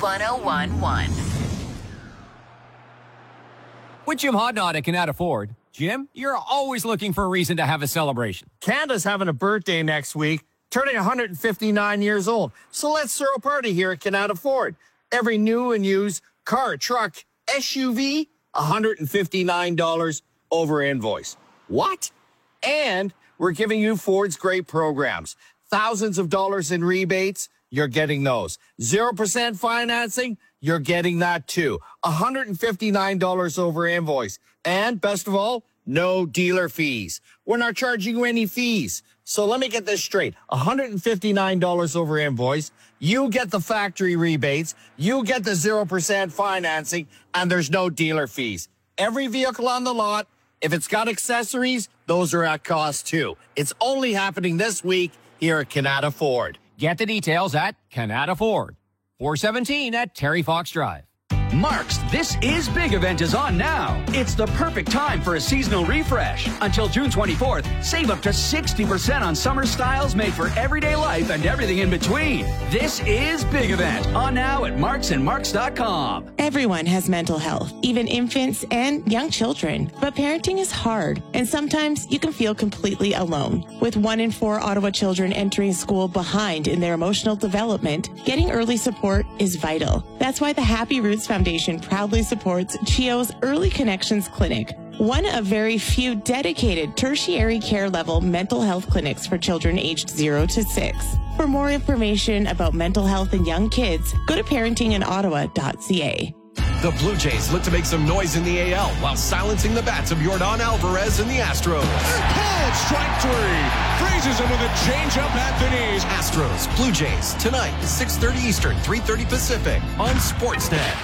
1011. With Jim Hodnott at Canada Ford. Jim, you're always looking for a reason to have a celebration. Canada's having a birthday next week, turning 159 years old. So let's throw a party here at Canada Ford. Every new and used car, truck, SUV, $159 over invoice. What? And we're giving you Ford's great programs. Thousands of dollars in rebates, you're getting those. 0% financing, you're getting that too. $159 over invoice. And best of all, no dealer fees. We're not charging you any fees. So let me get this straight. $159 over invoice. You get the factory rebates. You get the 0% financing, and there's no dealer fees. Every vehicle on the lot, if it's got accessories, those are at cost too. It's only happening this week here at Canada Ford. Get the details at Canada Ford. 417 at Terry Fox Drive. Mark's This Is Big event is on now. It's the perfect time for a seasonal refresh. Until June 24th, save up to 60% on summer styles made for everyday life and everything in between. This Is Big event on now at marksandmarks.com. Everyone has mental health, even infants and young children. But parenting is hard, and sometimes you can feel completely alone. With 1 in 4 Ottawa children entering school behind in their emotional development, getting early support is vital. That's why the Happy Roots Foundation proudly supports CHEO's Early Connections Clinic, one of very few dedicated tertiary care level mental health clinics for children aged 0 to 6. For more information about mental health in young kids, go to parentinginottawa.ca. The Blue Jays look to make some noise in the AL while silencing the bats of Yordan Alvarez and the Astros. Pulled, strike 3. Freezes him with a changeup at the knees. Astros, Blue Jays, tonight, 6:30 Eastern, 3:30 Pacific on Sportsnet.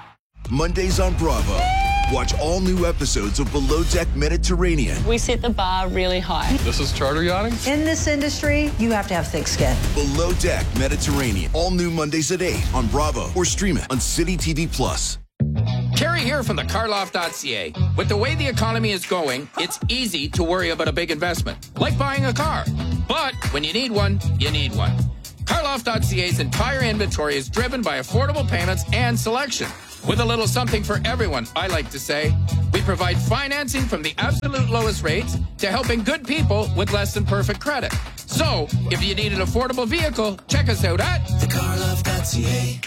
Mondays on Bravo. Watch all new episodes of Below Deck Mediterranean. We set the bar really high. This is charter yachting? In this industry, you have to have thick skin. Below Deck Mediterranean. All new Mondays at 8 on Bravo or stream it on City TV Plus. Kerry here from the carloft.ca. With the way the economy is going, it's easy to worry about a big investment, like buying a car. But when you need one, you need one. Carloft.ca's entire inventory is driven by affordable payments and selection. With a little something for everyone, I like to say. We provide financing from the absolute lowest rates to helping good people with less than perfect credit. So, if you need an affordable vehicle, check us out at thecarloft.ca.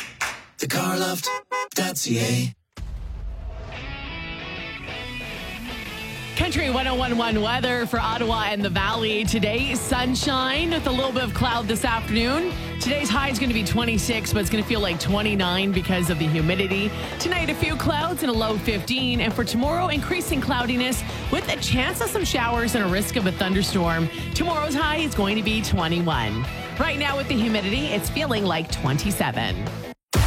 thecarloft.ca. Country 1011 weather for Ottawa and the Valley. Today, sunshine with a little bit of cloud this afternoon. Today's high is going to be 26, but it's going to feel like 29 because of the humidity. Tonight, a few clouds and a low 15. And for tomorrow, increasing cloudiness with a chance of some showers and a risk of a thunderstorm. Tomorrow's high is going to be 21. Right now with the humidity, it's feeling like 27.